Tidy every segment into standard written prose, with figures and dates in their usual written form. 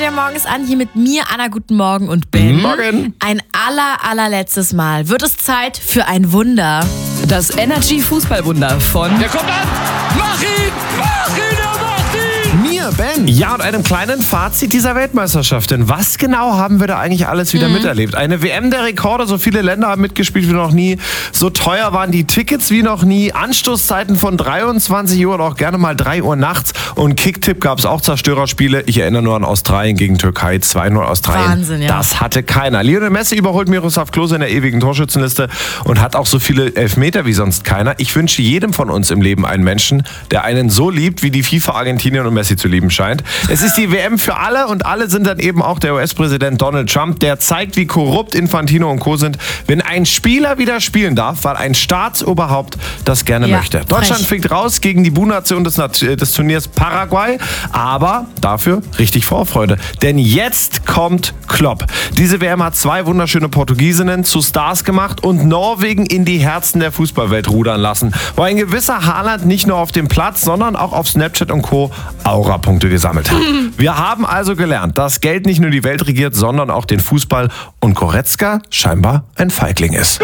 Energy am Morgen ist an, hier mit mir, Anna, guten Morgen und Ben. Morgen. Ein allerletztes Mal wird es Zeit für ein Wunder. Das Energy Fußballwunder von... Der kommt an! Mach ihn! Er macht ihn! Mir, Ben. Ja, und einem kleinen Fazit dieser Weltmeisterschaft. Denn was genau haben wir da eigentlich alles wieder miterlebt? Eine WM der Rekorde, so viele Länder haben mitgespielt wie noch nie. So teuer waren die Tickets wie noch nie. Anstoßzeiten von 23 Uhr oder auch gerne mal 3 Uhr nachts. Und Kicktipp gab es auch Zerstörerspiele. Ich erinnere nur an Australien gegen Türkei. 2-0 Australien. Wahnsinn, ja. Das hatte keiner. Lionel Messi überholt Miroslav Klose in der ewigen Torschützenliste und hat auch so viele Elfmeter wie sonst keiner. Ich wünsche jedem von uns im Leben einen Menschen, der einen so liebt, wie die FIFA Argentinien und Messi zu lieben scheint. Es ist die WM für alle und alle sind dann eben auch der US-Präsident Donald Trump, der zeigt, wie korrupt Infantino und Co. sind, wenn ein Spieler wieder spielen darf, weil ein Staatsoberhaupt das gerne möchte. Deutschland fliegt raus gegen die Bu-Nation des Turniers Paraguay, aber dafür richtig Vorfreude. Denn jetzt kommt Klopp. Diese WM hat 2 wunderschöne Portugiesinnen zu Stars gemacht und Norwegen in die Herzen der Fußballwelt rudern lassen, wo ein gewisser Haaland nicht nur auf dem Platz, sondern auch auf Snapchat und Co. Aura-Punkte gesammelt hat. Wir haben also gelernt, dass Geld nicht nur die Welt regiert, sondern auch den Fußball und Goretzka scheinbar ein Feigling ist.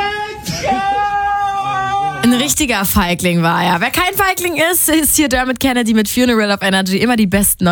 Ein richtiger Feigling war er. Wer kein Feigling ist, ist hier Dermot Kennedy mit Funeral of Energy. Immer die besten